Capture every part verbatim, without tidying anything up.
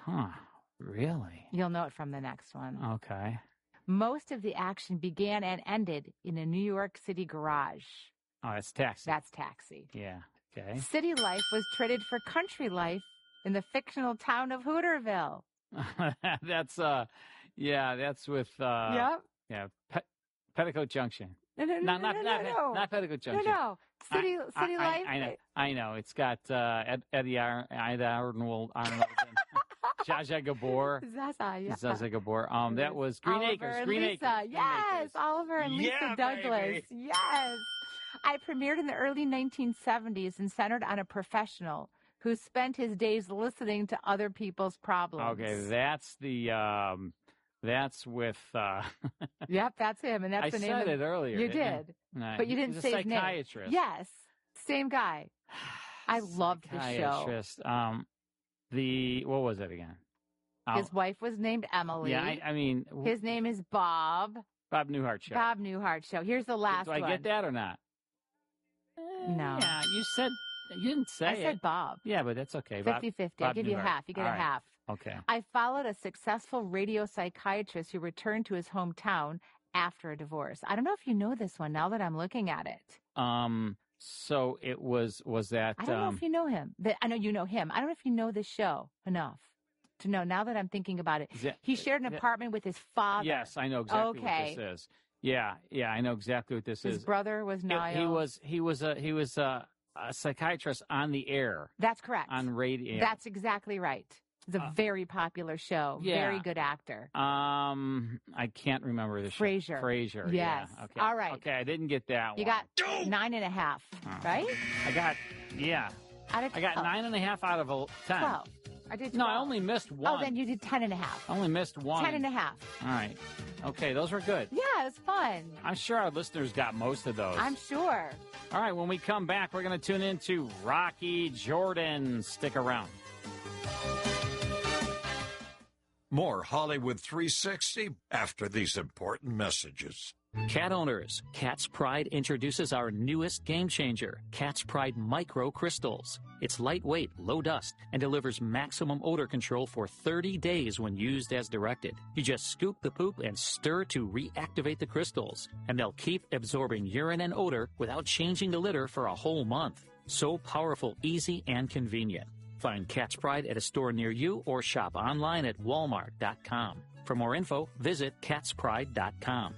Huh. Really? You'll know it from the next one. Okay. Most of the action began and ended in a New York City garage. Oh, that's Taxi. That's Taxi. Yeah. Okay. City life was traded for country life in the fictional town of Hooterville. that's, uh, yeah, that's with, uh, yep. yeah, Pe- Petticoat Junction. No, no, no, not, no, not, no, not, no. not Petticoat Junction. No, no. City, I, city I, life. I, I know. I know. It's got uh, Ed, Eddie Ar- Ida Arnold, Arnold and Zsa Zsa Gabor. Zaza, yeah. Zsa Zsa Gabor. Um, that was Green Oliver Acres. And Green Lisa. Acres. Yes, Green Acres. Oliver and Lisa yeah, Douglas. Baby. Yes. I premiered in the early nineteen seventies and centered on a professional who spent his days listening to other people's problems. Okay, that's the um, that's with. Uh, yep, that's him, and that's I the name. said of, it earlier. You didn't did, I? but you didn't He's say a his name. psychiatrist. Yes, same guy. I loved the show. Psychiatrist. Um, the what was it again? His Oh, wife was named Emily. yeah, I, I mean, his name is Bob. Bob Newhart show. Bob Newhart show. Here's the last Do I one. get that or not? No. Yeah, you said you didn't say I it. said Bob. Yeah, but that's okay. Bob- fifty-fifty. I'll Bob give you Newhart. half. You get All a right. half. Okay. I followed a successful radio psychiatrist who returned to his hometown after a divorce. I don't know if you know this one now that I'm looking at it. Um. So it was. Was that? I don't know um, if you know him. That I know you know him. I don't know if you know this show enough to know. Now that I'm thinking about it, is that- he shared an that- apartment with his father. Yes, I know exactly Okay. what this is. Yeah, yeah, I know exactly what this His is. brother was He- Niall. He was. He was a. He was a, a psychiatrist on the air. That's correct. On radio. That's exactly right. It's a Uh, very popular show. yeah. Very good actor. Um, I can't remember the show. Frasier. Frasier. Yes. Yeah. Okay. All right. Okay, I didn't get that You one. got nine and a half, Oh. right? I got. Yeah. Out of I got twelve. nine and a half out of a ten. Twelve. I did No, twelve. I only missed one. Oh, then you did ten and a half. I only missed one. Ten and a half. All right. Okay, those were good. Yeah, it was fun. I'm sure our listeners got most of those. I'm sure. All right, when we come back, we're going to tune into Rocky Jordan. Stick around. More Hollywood three sixty after these important messages. Cat owners, Cat's Pride introduces our newest game changer, Cat's Pride Micro Crystals. It's lightweight, low dust, and delivers maximum odor control for thirty days when used as directed. You just scoop the poop and stir to reactivate the crystals, and they'll keep absorbing urine and odor without changing the litter for a whole month. So powerful, easy, and convenient. Find Cat's Pride at a store near you or shop online at walmart dot com. For more info, visit cats pride dot com.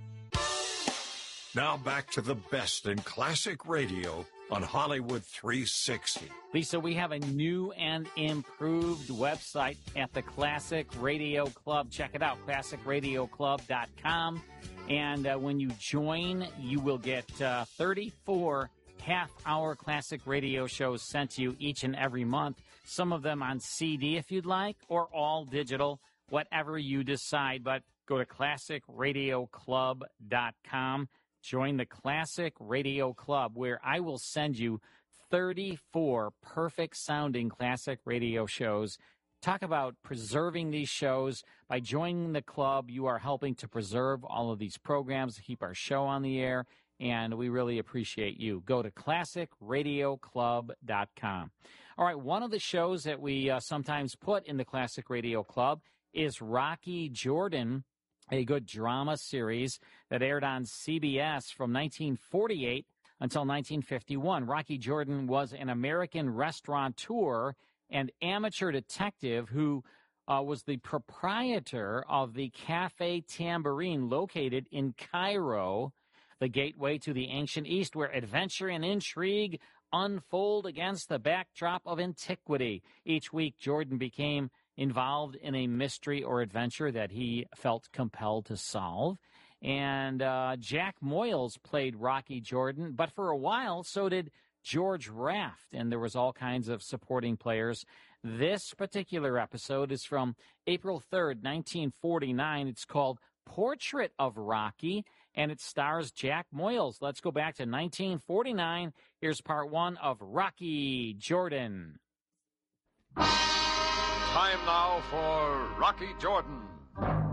Now back to the best in classic radio on Hollywood three sixty. Lisa, we have a new and improved website at the Classic Radio Club. Check it out, classic radio club dot com. And uh, when you join, you will get uh, thirty-four half-hour classic radio shows sent to you each and every month. Some of them on C D if you'd like, or all digital, whatever you decide. But go to classic radio club dot com. Join the Classic Radio Club, where I will send you thirty-four perfect-sounding classic radio shows. Talk about preserving these shows. By joining the club, you are helping to preserve all of these programs, keep our show on the air, and we really appreciate you. Go to classic radio club dot com. All right, one of the shows that we uh, sometimes put in the Classic Radio Club is Rocky Jordan, a good drama series that aired on C B S from nineteen forty-eight until nineteen fifty-one. Rocky Jordan was an American restaurateur and amateur detective who uh, was the proprietor of the Cafe Tambourine located in Cairo, the gateway to the ancient East, where adventure and intrigue unfold against the backdrop of antiquity. Each week, Jordan became involved in a mystery or adventure that he felt compelled to solve. And uh, Jack Moyles played Rocky Jordan, but for a while, so did George Raft, and there was all kinds of supporting players. This particular episode is from April third, nineteen forty-nine. It's called Portrait of Rocky, and it stars Jack Moyles. Let's go back to nineteen forty-nine. Here's part one of Rocky Jordan. Time now for Rocky Jordan.